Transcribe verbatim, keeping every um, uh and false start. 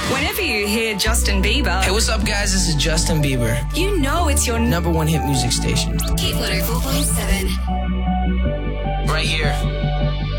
Whenever you hear Justin Bieber, Hey, what's up, guys? This is Justin Bieber. you know it's your Number one hit music station. K one oh four point seven. Right here.